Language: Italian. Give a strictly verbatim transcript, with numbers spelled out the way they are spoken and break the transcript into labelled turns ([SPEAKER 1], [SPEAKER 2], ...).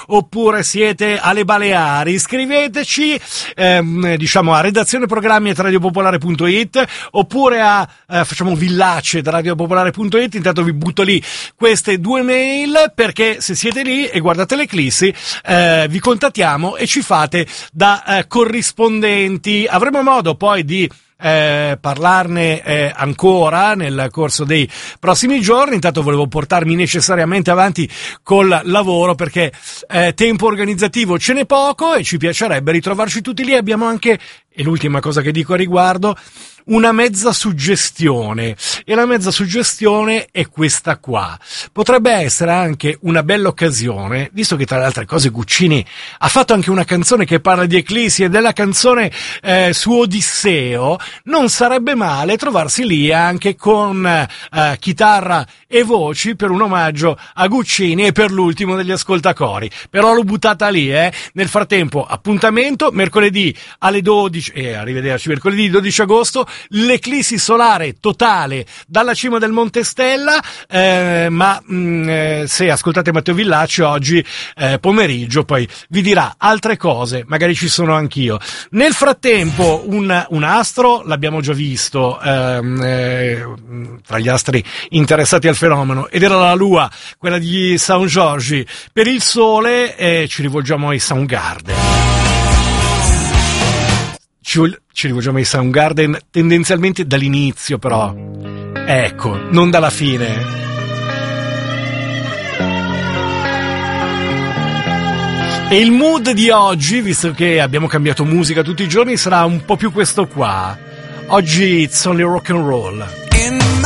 [SPEAKER 1] oppure siete alle Baleari, scriveteci ehm, diciamo a redazione programmi at radiopopolare punto it oppure a eh, facciamo villace da radiopopolare punto it. Intanto vi butto lì queste due mail, perché se siete lì e guardate l'eclissi eh, vi contattiamo e ci fate da eh, corrispondenti. Avremo modo poi di Eh, parlarne eh, ancora nel corso dei prossimi giorni. Intanto volevo portarmi necessariamente avanti col lavoro, perché eh, tempo organizzativo ce n'è poco e ci piacerebbe ritrovarci tutti lì. Abbiamo anche, e l'ultima cosa che dico a riguardo, una mezza suggestione, e la mezza suggestione è questa qua. Potrebbe essere anche una bella occasione, visto che tra le altre cose Guccini ha fatto anche una canzone che parla di eclissi e della canzone eh, su Odisseo, non sarebbe male trovarsi lì anche con eh, chitarra e voci per un omaggio a Guccini e per l'ultimo degli ascoltacori. Però l'ho buttata lì, eh. Nel frattempo, appuntamento mercoledì alle dodici, e eh, arrivederci, mercoledì dodici agosto, l'eclissi solare totale dalla cima del Monte Stella, eh, ma mh, eh, se ascoltate Matteo Villacci oggi eh, pomeriggio poi vi dirà altre cose, magari ci sono anch'io. Nel frattempo un, un astro l'abbiamo già visto ehm, eh, tra gli astri interessati al fenomeno, ed era la Lua, quella di San Giorgi. Per il Sole eh, ci rivolgiamo ai Soundgarden. Ci, ci rivolgiamo ai Soundgarden tendenzialmente dall'inizio, però ecco, non dalla fine. E il mood di oggi, visto che abbiamo cambiato musica tutti i giorni, sarà un po' più questo qua. Oggi it's only rock and roll.